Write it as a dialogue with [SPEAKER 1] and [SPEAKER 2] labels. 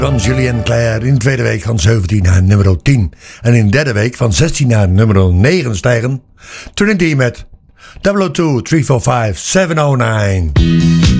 [SPEAKER 1] Van Julien Clerc in de tweede week van 17 naar nummer 10. En in de derde week van 16 naar nummer 9 stijgen Trinity met 002 345 709.